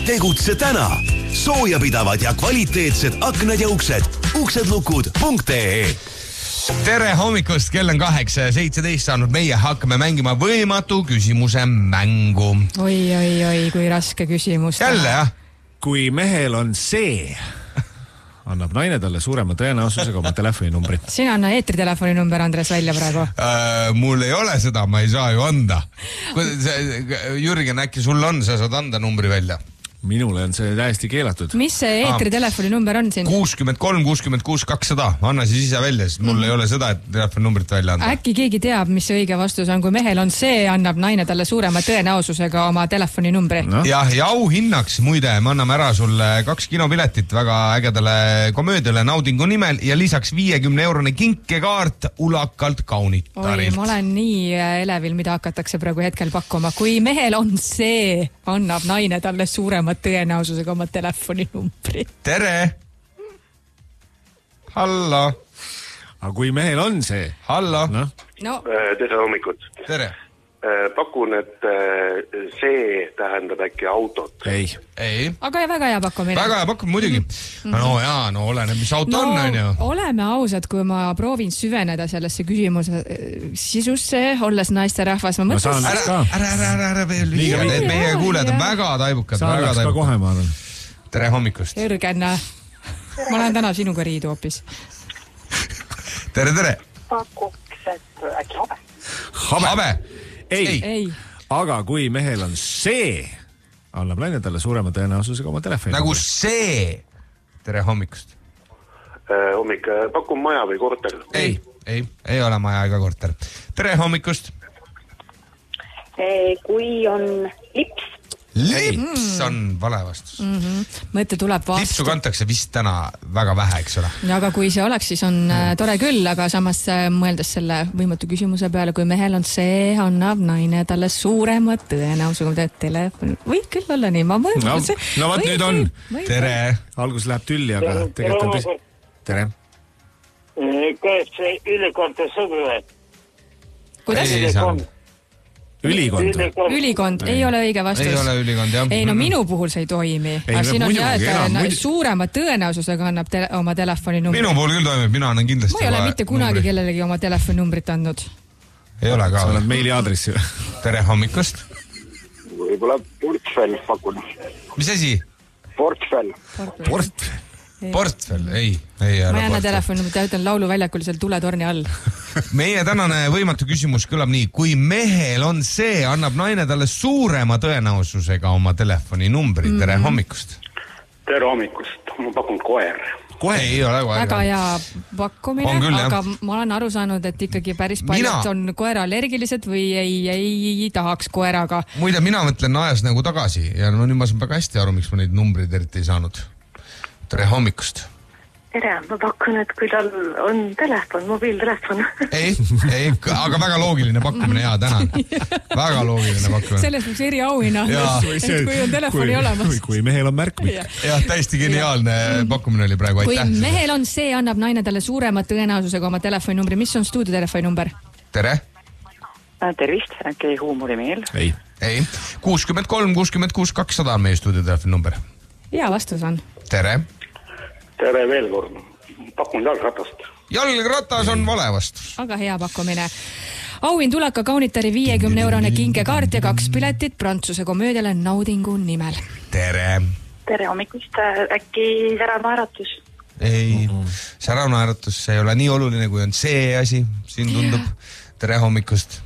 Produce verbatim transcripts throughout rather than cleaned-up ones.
Tegutse täna. Soojapidavad ja kvaliteetsed aknad ja uksed. uksedlukud punkt ee. Tere hommikust, kell on kaheksa ja seitseteist saanud. Meie hakkame mängima võimatu küsimuse mängu. Oi, oi, oi, kui raske küsimus. Jälle, jah? Kui mehel on see, annab naine talle suurema tõenäosusega oma telefoninumbri. Sina anna eetritelefoni number, Andres, välja praegu. Äh, mul ei ole seda, ma ei saa ju anda. Jürgen, äkki sul on, sa saad anda numbri välja? Minule on see täiesti keelatud. Mis see eetritelefoni number on siin? kuuskümmend kolm kuuskümmend kuus kakssada. Anna siis ise välja, sest mul mm. ei ole seda, et telefoni numbrit välja anda. Äkki keegi teab, mis see õige vastus on? Kui mehel on see, annab naine talle suurema tõenäosusega oma telefoni numbri. No. Ja, ja auhinnaks muide, me anname ära sulle kaks kinopiletit väga ägedale komöödiale Naudingu nimel ja lisaks viiekümne eurone kinkekaart Ulakalt Kaunitarilt. Oi, ma olen nii elevil, mida hakatakse praegu hetkel pakkuma. Kui mehel on see, annab naine talle suurema tõenäosusega oma telefoninumbri. Tere! Hallo! Aga kui mehel on see? Hallo! No. No. Tere hommikut. Tere! Pakun, et see tähendab äkki autot. Ei. Ei. Aga ja väga hea pakkumine. Väga hea pakkumine, muidugi. Mm-hmm. No jaa, no oleneb, mis auto no, on, on ju. Oleme ausad, kui ma proovin süveneda sellesse küsimuse sisusse, olles naisterahvas. Ma mõtlen... Ära, ära, ära, ära, ära veel liiga. Need meie kuulejad on väga taibukad. Sa oleks ka kohe, ma arvan. Tere hommikust. Jürgen, ma olen täna sinuga riidu hoopis. Tere, tere. Pakuks, et äkki habe. Habe? Habe? Ei. Ei. Ei. Aga kui mehel on see, annab naine talle suurema tõenäosusega oma telefoni. Nagu see. Tere hommikust. Äh, hommik, pakun maja või korter? Ei, ei, ei ole maja ega korter. Tere hommikust. Kui on lips. Lips on vale vastus. Mm-hmm. Mõte tuleb vastu. Lipsu kantakse vist täna väga vähe, eks ole. Ja aga kui see oleks, siis on mm. tore küll, aga samas mõeldes selle võimatu küsimuse peale, kui mehel on see, annab naine talle suurema tõenäosusega telefoni. Võib küll olla nii, ma mõelda. No, see... no vaat nüüd on. Või, tere. Algus läheb tülli, aga tegelikult on tõsi. Tere. Kas see ülikond on sõbru? Kuidas? Ei saa. Ülikond. Ülikond, ei ole õige vastus. Ei ole ülikond, jah. Ei, no minu puhul see ei toimi. Aga siin on jah, et muidu... suurema tõenäosusega annab te oma telefoni numbri. Minu puhul küll toimib, mina annan kindlasti. Ma ei ole mitte kunagi numbri. Kellelegi oma telefoni numbrit andnud. Ei ole ka. Sa oled meili aadressi. Tere hommikust. Võib-olla portfell pakun. Mis asi? Portfell. Portfell. Portfell, ei. ei ma ei anna telefoni, ma ütlen laulu väljakul seal tuletorni all. Meie tänane võimatu küsimus kõlab nii. Kui mehel on see, annab naine talle suurema tõenäosusega oma telefoni numbri. Mm-hmm. Tere hommikust. Tere hommikust. Ma pakun koer. Kohe ei ole koer. Väga hea pakkumine, küll, aga jah. Ma olen aru saanud, et ikkagi päris paljud mina... on koera allergilised või ei, ei tahaks koeraga. Muide, mina mõtlen ajas nagu tagasi ja no nüüd ma saan väga hästi aru, miks ma neid numbreid eriti ei saanud. Tere hommikust. Tere, ma pakun, et kui tal on telefon, mobiiltelefon. Ei, ei, aga väga loogiline pakkumine, jaa, tänan. Väga loogiline pakkumine. Selles mõttes eri auhina, et kui on telefoni kui, olemas. Kui, kui mehel on märkmik. Jah, täiesti geniaalne ja. pakkumine oli praegu, aitäh. Kui mehel on see, annab naine talle suurema tõenäosusega oma telefoninumbri. Mis on stuudiotelefoni number? Tere. Tervist, äkki huumorimeel? Ei. Ei, kuuskümmend kolm kuuskümmend kuus kakssada on meie stuudiotelefoni number. Hea vastus on. Tere. Tere veel kord. Pakun jalgratast. Jalgratas on vale vastus. Aga hea pakkumine. Auhind Ulaka Kaunitari viiekümne eurone kinkekaart ja kaks piletit Prantsuse komöödiale Naudingu nimel. Tere. Tere hommikust. Äkki säranaeratus? Ei, säranaeratus ei ole nii oluline, kui on see asi. Siin tundub. Tere hommikust.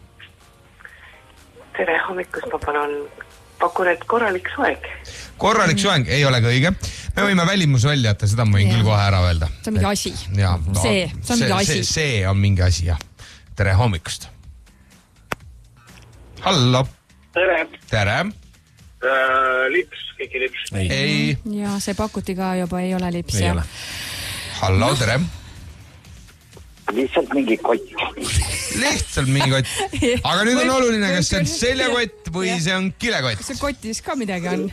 Tere hommikust. Ma panen, pakun, et korralik soeng. Korralik soeng ei ole ka õige. Me võime välimus välja jätta, seda ma võin ja. küll kohe ära öelda. See on mingi asi. Ja, see, see on mingi asi. See, see on mingi asi, jah. Tere hommikust. Hallo. Tere. Tere. Äh, lips, keegi lips. Ei. ei. Ja see pakuti ka juba, ei ole lips. Ei ja. ole. Hallo, tere. Lihtsalt mingi kott. Lihtsalt mingi kott. Aga nüüd on oluline, kas see on seljakott või see on kilekott. Kas see kotis ka midagi on?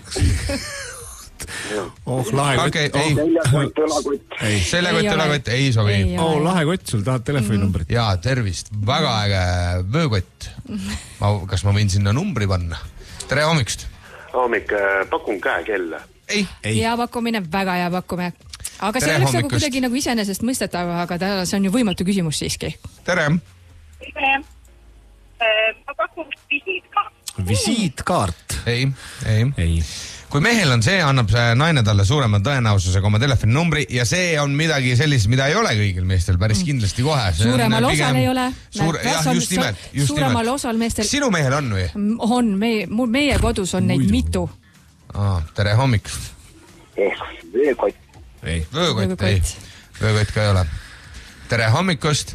Oh, lahe kott. Okay, ei. Seljakott, õlakott. Ei, seljakott, õlakott, ei sobi. Oh, lahe kott, sul tahad telefoninumbrit. Mm. Jaa, tervist. Väga äge vöökott. Ma, kas ma võin sinna numbri panna? Tere hommikust. hommik, pakun käekella. ei, ei. Hea pakkumine, väga hea pakkumine. Aga see Tere oleks nagu hommikust. kuidagi nagu iseenesest mõistetav, aga ta, see on ju võimatu küsimus siiski. Tere. Tere. Ma pakun visiitkaart. Visiitkaart. Ei, ei. Ei. Kui mehel on see, annab see naine talle suurema tõenäosusega oma telefoninumbri ja see on midagi sellist, mida ei ole kõigil meestel päris kindlasti kohe. See Suuremal on osal pigem... ei ole. Suur... Jah, just nimelt. Just suuremal nimelt. osal meestel... Sinu mehel on või? On, meie, meie kodus on neid Muidu. mitu. Ah, tere hommikust. Veekott. Ei. Vöökott, ei. Vöökott ka ei ole. Tere hommikust.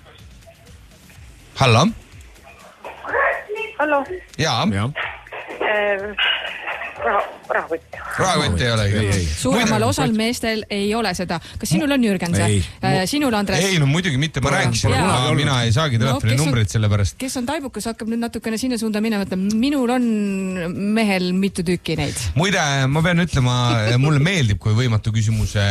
Hallo? Hallo, Jaa. Jah. raha, rahakott. Rahakott ei ole. Ei, ei. Suuremal osal meestel ei ole seda. Kas sinul on, Jürgen, see? Ei. Sinul, Andres? Ei, no muidugi mitte. Ma rääkisin, Jaa. mina ei saagi telefoni No, numbrit selle pärast. Kes on taibukas, hakkab nüüd natukene sinna suunda minema, et minul on mehel mitu tükki neid. Muide, ma pean ütlema, mulle meeldib, kui võimatu küsimuse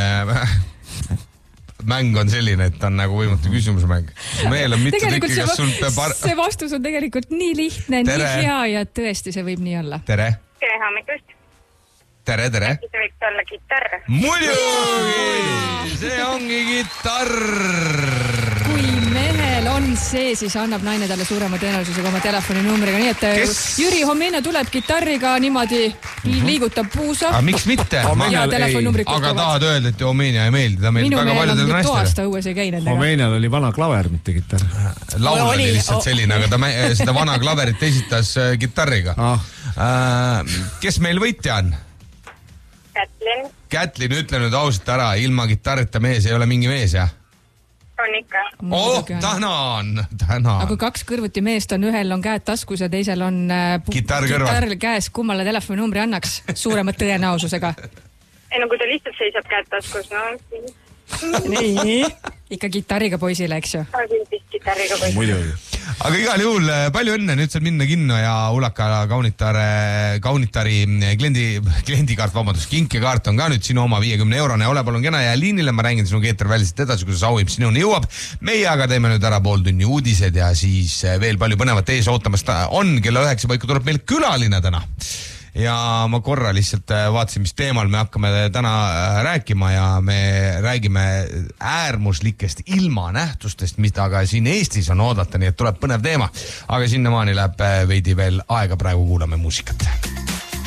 mäng on selline, et ta on nagu võimatu küsimuse mäng. Mehel on mitu tükki, kas sul peab... Ar... see vastus on tegelikult nii lihtne, Tere. nii hea ja tõesti see võib nii olla. Tere. Tere hommikust. Tere, tere. See võiks olla kitarr. Muidugi! See ongi kitarr. Kui mehel on see, siis annab naine talle suurema tõenäosusega oma telefoninumbriga. Nii et Kes? Jüri Homina tuleb kitarriga niimoodi, liigutab puusa. Aga miks mitte? Ja telefoninumbrid Aga kukuvad. tahad öelda, et Omenia ei meeldi. Ta meeldib Minu väga mehel on paljudele nüüd naistele. toasta õues ei käi nendega. Homeenial oli vana klaver, mitte kitarr. Laul oli Oli- lihtsalt selline, aga ta mä- seda vana klaverit esitas äh, kitarriga. Ah. Äh, kes meil võitja on? Kätlin. Kätlin, ütle nüüd ausalt ära, ilma kitarrita mees ei ole mingi mees, jah? On ikka. Oh, Muidugi on. tänan, Aga tänan. kui kaks kõrvuti meest on, ühel on käed taskus ja teisel on äh, pu- Kitarr kõrval. kitarr käes, kummale telefoninumbri annaks suurema tõenäosusega. Ei no kui ta lihtsalt seisab käed taskus, no Nii, ikka kitarriga poisile, eks ju. on küll kitarriga või. Muidugi. Aga igal juhul palju õnne, nüüd saad minna kinno ja Ulaka kaunitare, kaunitari kliendi, kliendikaart, vabandust, kinkekaart on ka nüüd sinu oma viiekümne eurone. Ole palun kena ja liinile, ma räägin sinu Keeter väliselt edasi, kui see sauhib sinuni jõuab. Meie aga teeme nüüd ära pool tunni uudised ja siis veel palju põnevat ees ootamast on. Kella üheksa paiku tuleb meil külaline täna. Ja ma korra lihtsalt vaatasin, mis teemal me hakkame täna rääkima ja me räägime äärmuslikest ilmanähtustest, mida ka siin Eestis on oodata, nii et tuleb põnev teema. Aga sinnamaani läheb veidi veel aega, praegu kuulame muusikat.